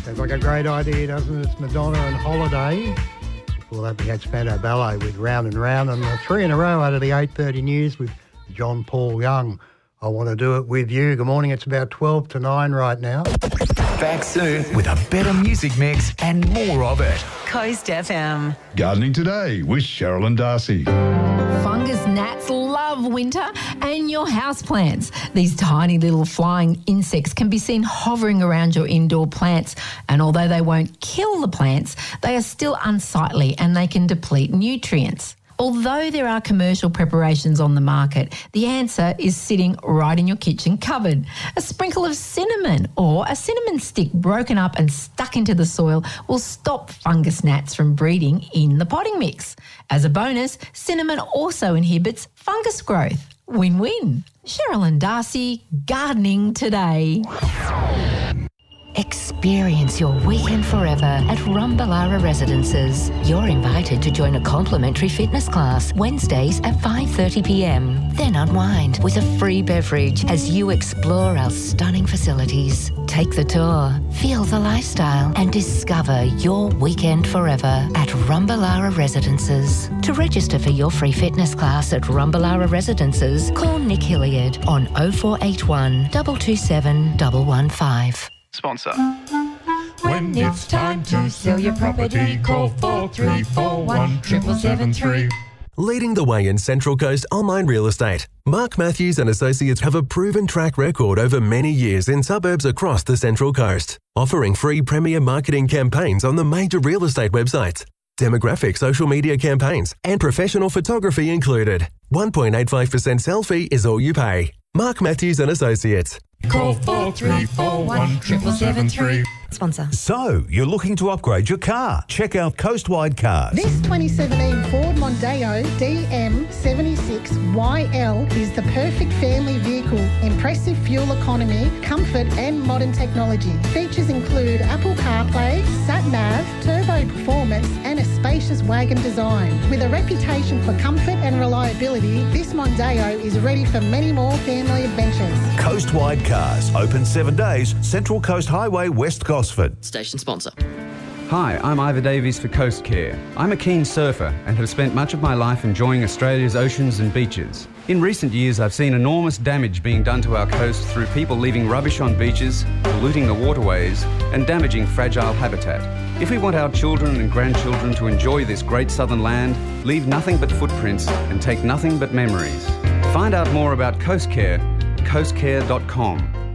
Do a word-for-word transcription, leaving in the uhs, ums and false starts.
Sounds like a great idea, doesn't it? It's Madonna and Holiday. Before that, we had Spandau Ballet with Round and Round, and the three in a row out of the eight thirty news with John Paul Young. I Want to Do It With You. Good morning. It's about twelve to nine right now. Back soon with a better music mix and more of it. Coast F M. Gardening Today with Cheryl and Darcy. Fungus gnats love winter and your houseplants. These tiny little flying insects can be seen hovering around your indoor plants, and although they won't kill the plants, they are still unsightly and they can deplete nutrients. Although there are commercial preparations on the market, the answer is sitting right in your kitchen cupboard. A sprinkle of cinnamon or a cinnamon stick broken up and stuck into the soil will stop fungus gnats from breeding in the potting mix. As a bonus, cinnamon also inhibits fungus growth. Win-win. Cheryl and Darcy, Gardening Today. Experience your weekend forever at Rumballara Residences. You're invited to join a complimentary fitness class Wednesdays at five thirty p m. Then unwind with a free beverage as you explore our stunning facilities. Take the tour, feel the lifestyle and discover your weekend forever at Rumballara Residences. To register for your free fitness class at Rumballara Residences, call Nick Hilliard on oh four eight one, two two seven, one one five. Sponsor. When it's time to sell your property, call four three four one, seven seven three. Leading the way in Central Coast online real estate, Mark Matthews and Associates have a proven track record over many years in suburbs across the Central Coast, offering free premier marketing campaigns on the major real estate websites, demographic social media campaigns, and professional photography included. one point eight five percent sell fee is all you pay. Mark Matthews and Associates. Call four three four one, seven seven three. Sponsor. So, you're looking to upgrade your car? Check out Coastwide Cars. This twenty seventeen Ford Mondeo D M seventy-six Y L is the perfect family vehicle. Impressive fuel economy, comfort and modern technology. Features include Apple CarPlay, Sat-Nav, turbo performance and a spacious wagon design. With a reputation for comfort and reliability, this Mondeo is ready for many more family adventures. Coastwide Cars, open seven days, Central Coast Highway, West Gosford. Station sponsor. Hi, I'm Ivor Davies for Coast Care. I'm a keen surfer and have spent much of my life enjoying Australia's oceans and beaches. In recent years, I've seen enormous damage being done to our coast through people leaving rubbish on beaches, polluting the waterways, and damaging fragile habitat. If we want our children and grandchildren to enjoy this great southern land, leave nothing but footprints and take nothing but memories. To find out more about Coast Care, coast care dot com.